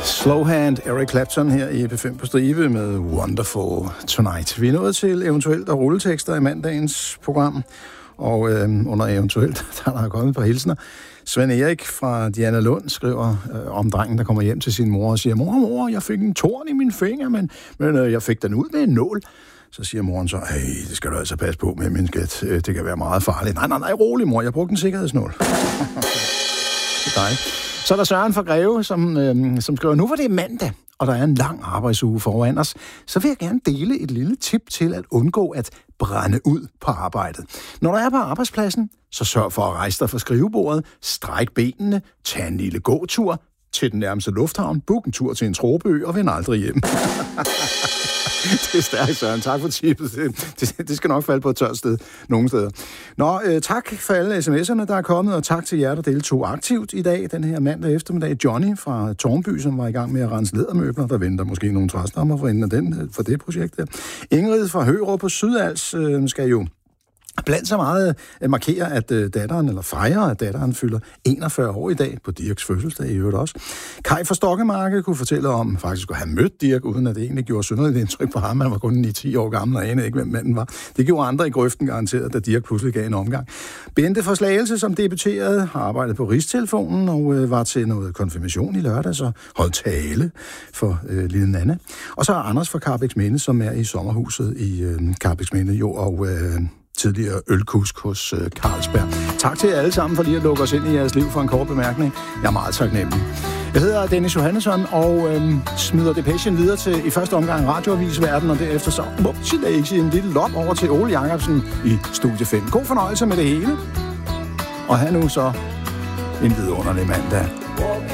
Slowhand, Eric Clapton her i P5 på stribe med Wonderful Tonight. Vi er nået til eventuelt og rulletekster i mandagens program, og under eventuelt, der er kommet et par hilsner. Svend Erik fra Diana Lund skriver om drengen, der kommer hjem til sin mor og siger, mor, jeg fik en torn i min finger, men jeg fik den ud med en nål. Så siger moren så, hey, det skal du altså passe på med, min skat. Det kan være meget farligt. Nej, rolig mor, jeg brugte en sikkerhedsnål. Det er dejligt. Så er der Søren fra Greve, som skriver, nu var det mandag, og der er en lang arbejdsuge foran os, så vil jeg gerne dele et lille tip til at undgå at brænde ud på arbejdet. Når du er på arbejdspladsen, så sørg for at rejse dig fra skrivebordet, stræk benene, tag en lille gåtur til den nærmeste lufthavn, book en tur til en tropeø og vend aldrig hjem. Det er stærkt, Søren. Tak for tippet. Det skal nok falde på et tørt sted nogle steder. Nå, tak for alle sms'erne, der er kommet, og tak til jer, der deltog aktivt i dag, den her mandag eftermiddag. Johnny fra Tårnby, som var i gang med at rense lædermøbler. Der venter måske nogle træstammer for enden af for det projekt der. Ingrid fra Hørup på Sydals skal jo blandt så meget markerer, at datteren, eller fejrer, at datteren fylder 41 år i dag, på Dirks fødselsdag i øvrigt også. Kai fra Stokkemarke kunne fortælle om faktisk at have mødt Dirk, uden at det egentlig gjorde synderligt indtryk på ham. Han var kun 9-10 år gammel, og anede ikke, hvem manden var. Det gjorde andre i grøften garanteret, da Dirk pludselig gav en omgang. Bente fra Slagelse, som debuterede, har arbejdet på Rigstelefonen og var til noget konfirmation i lørdag, så holdt tale for lille Nanne. Og så er Anders fra Karrebæksminde, som er i sommerhuset i Karrebæksminde, jo, og tidligere ølkusk hos Carlsberg. Tak til jer alle sammen for lige at lukke os ind i jeres liv for en kort bemærkning. Jeg er meget taknemmelig. Jeg hedder Dennis Johannesson og smider depechen videre til i første omgang radioavisverden, og derefter så en lille lop over til Ole Jacobsen i Studie 5. God fornøjelse med det hele. Og have nu så en vidunderlig mandag.